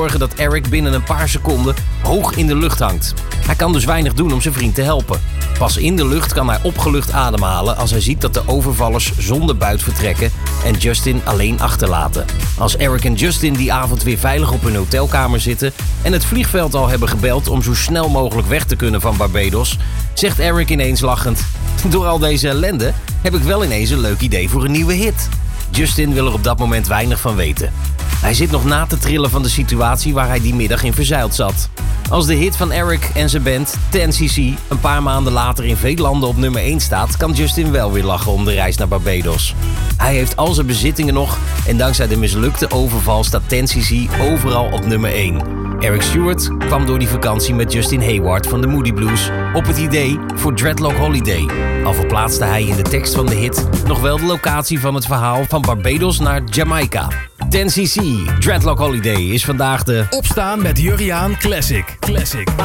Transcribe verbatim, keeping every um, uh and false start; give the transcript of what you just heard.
zorgen dat Eric binnen een paar seconden hoog in de lucht hangt. Hij kan dus weinig doen om zijn vriend te helpen. Pas in de lucht kan hij opgelucht ademhalen als hij ziet dat de overvallers zonder buit vertrekken en Justin alleen achterlaten. Als Eric en Justin die avond weer veilig op hun hotelkamer zitten en het vliegveld al hebben gebeld om zo snel mogelijk weg te kunnen van Barbados, zegt Eric ineens lachend: door al deze ellende heb ik wel ineens een leuk idee voor een nieuwe hit. Justin wil er op dat moment weinig van weten. Hij zit nog na te trillen van de situatie waar hij die middag in verzeild zat. Als de hit van Eric en zijn band ten C C een paar maanden later in veel landen op nummer één staat, kan Justin wel weer lachen om de reis naar Barbados. Hij heeft al zijn bezittingen nog en dankzij de mislukte overval staat ten C C overal op nummer één. Eric Stewart kwam door die vakantie met Justin Hayward van de Moody Blues op het idee voor Dreadlock Holiday. Al verplaatste hij in de tekst van de hit nog wel de locatie van het verhaal van Barbados naar Jamaica. ten C C, Dreadlock Holiday is vandaag de Opstaan met Jurriaan Classic. Classic.